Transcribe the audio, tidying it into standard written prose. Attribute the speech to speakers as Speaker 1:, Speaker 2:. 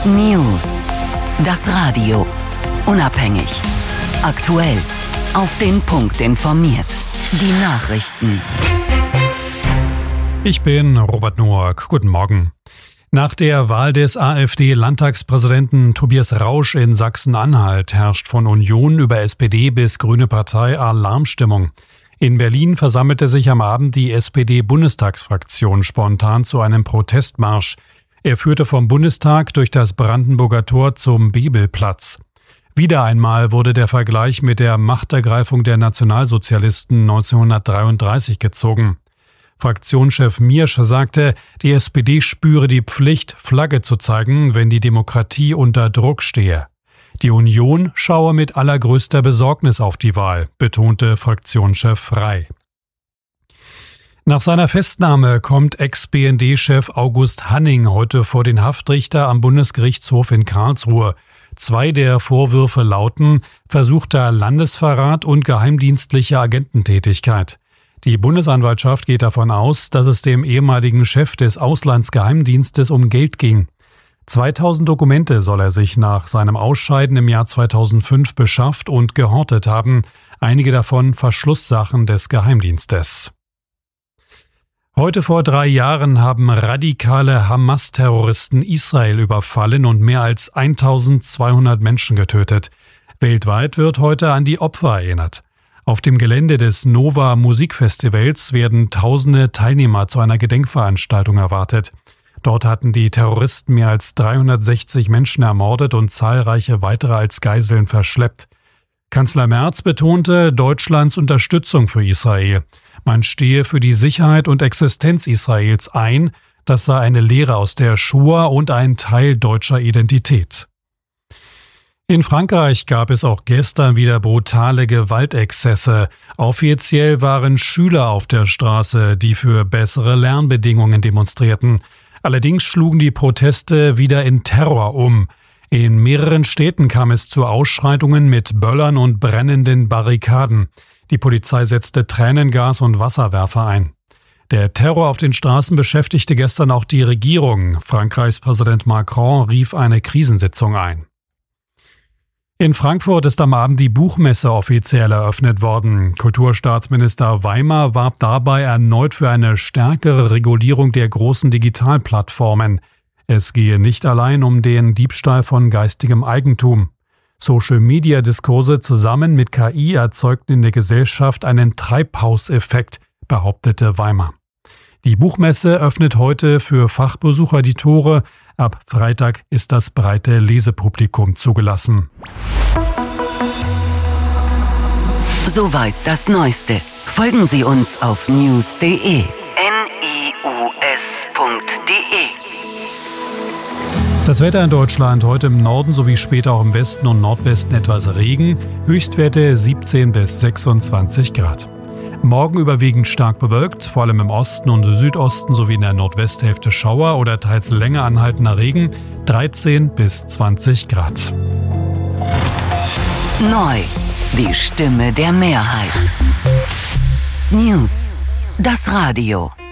Speaker 1: News. Das Radio. Unabhängig. Aktuell. Auf den Punkt informiert. Die Nachrichten.
Speaker 2: Ich bin Robert Noack. Guten Morgen. Nach der Wahl des AfD-Landtagspräsidenten Tobias Rausch in Sachsen-Anhalt herrscht von Union über SPD bis Grüne Partei Alarmstimmung. In Berlin versammelte sich am Abend die SPD-Bundestagsfraktion spontan zu einem Protestmarsch. Er führte vom Bundestag durch das Brandenburger Tor zum Bebelplatz. Wieder einmal wurde der Vergleich mit der Machtergreifung der Nationalsozialisten 1933 gezogen. Fraktionschef Miersch sagte, die SPD spüre die Pflicht, Flagge zu zeigen, wenn die Demokratie unter Druck stehe. Die Union schaue mit allergrößter Besorgnis auf die Wahl, betonte Fraktionschef Frey. Nach seiner Festnahme kommt Ex-BND-Chef August Hanning heute vor den Haftrichter am Bundesgerichtshof in Karlsruhe. 2 der Vorwürfe lauten versuchter Landesverrat und geheimdienstliche Agententätigkeit. Die Bundesanwaltschaft geht davon aus, dass es dem ehemaligen Chef des Auslandsgeheimdienstes um Geld ging. 2000 Dokumente soll er sich nach seinem Ausscheiden im Jahr 2005 beschafft und gehortet haben, einige davon Verschlusssachen des Geheimdienstes. Heute vor 3 Jahren haben radikale Hamas-Terroristen Israel überfallen und mehr als 1200 Menschen getötet. Weltweit wird heute an die Opfer erinnert. Auf dem Gelände des Nova Musikfestivals werden tausende Teilnehmer zu einer Gedenkveranstaltung erwartet. Dort hatten die Terroristen mehr als 360 Menschen ermordet und zahlreiche weitere als Geiseln verschleppt. Kanzler Merz betonte Deutschlands Unterstützung für Israel. Man stehe für die Sicherheit und Existenz Israels ein. Das sei eine Lehre aus der Shoah und ein Teil deutscher Identität. In Frankreich gab es auch gestern wieder brutale Gewaltexzesse. Offiziell waren Schüler auf der Straße, die für bessere Lernbedingungen demonstrierten. Allerdings schlugen die Proteste wieder in Terror um. In mehreren Städten kam es zu Ausschreitungen mit Böllern und brennenden Barrikaden. Die Polizei setzte Tränengas und Wasserwerfer ein. Der Terror auf den Straßen beschäftigte gestern auch die Regierung. Frankreichs Präsident Macron rief eine Krisensitzung ein. In Frankfurt ist am Abend die Buchmesse offiziell eröffnet worden. Kulturstaatsminister Weimar warb dabei erneut für eine stärkere Regulierung der großen Digitalplattformen. Es gehe nicht allein um den Diebstahl von geistigem Eigentum. Social-Media-Diskurse zusammen mit KI erzeugten in der Gesellschaft einen Treibhauseffekt, behauptete Weimar. Die Buchmesse öffnet heute für Fachbesucher die Tore. Ab Freitag ist das breite Lesepublikum zugelassen.
Speaker 1: Soweit das Neueste. Folgen Sie uns auf news.de.
Speaker 2: Das Wetter in Deutschland heute im Norden sowie später auch im Westen und Nordwesten etwas Regen. Höchstwerte 17 bis 26 Grad. Morgen überwiegend stark bewölkt, vor allem im Osten und Südosten sowie in der Nordwesthälfte Schauer oder teils länger anhaltender Regen, 13 bis 20 Grad.
Speaker 1: Neu, die Stimme der Mehrheit. News, das Radio.